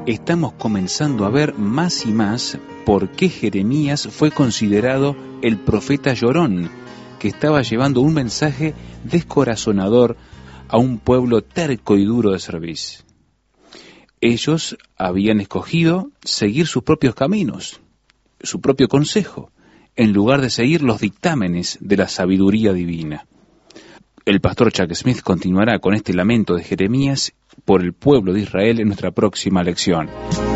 estamos comenzando a ver más y más por qué Jeremías fue considerado el profeta llorón, que estaba llevando un mensaje descorazonador a un pueblo terco y duro de cerviz. Ellos habían escogido seguir sus propios caminos, su propio consejo, en lugar de seguir los dictámenes de la sabiduría divina. El pastor Chuck Smith continuará con este lamento de Jeremías por el pueblo de Israel en nuestra próxima lección.